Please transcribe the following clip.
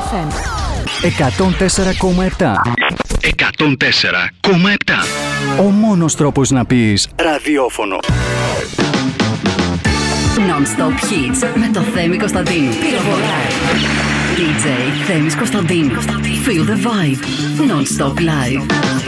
FM 104,7. 104,7. Ο μόνος τρόπος να πεις ραδιόφωνο. Non-stop hits με το Θέμη Κωνσταντίνου. Πυροβολά. DJ Θέμης Κωνσταντίνου. Feel the vibe. Non-stop live.